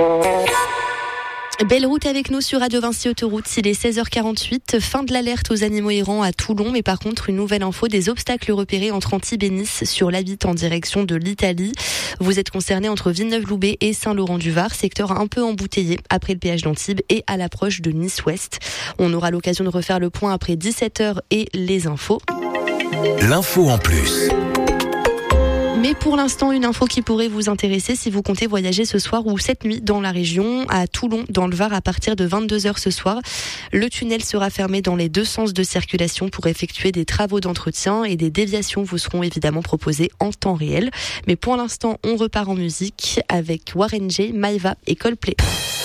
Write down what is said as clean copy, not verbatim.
Belle route avec nous sur Radio Vinci Autoroute. Il est 16h48. Fin de l'alerte aux animaux errants à Toulon. Mais par contre, une nouvelle info, des obstacles repérés entre Antibes et Nice sur l'A8 en direction de l'Italie. Vous êtes concerné entre Villeneuve-Loubet et Saint-Laurent-du-Var, secteur un peu embouteillé après le péage d'Antibes et à l'approche de Nice-Ouest. On aura l'occasion de refaire le point après 17h et les infos. L'info en plus. Mais pour l'instant, une info qui pourrait vous intéresser si vous comptez voyager ce soir ou cette nuit dans la région, à Toulon, dans le Var, à partir de 22h ce soir. Le tunnel sera fermé dans les deux sens de circulation pour effectuer des travaux d'entretien et des déviations vous seront évidemment proposées en temps réel. Mais pour l'instant, on repart en musique avec Warren G, Maeva et Coldplay.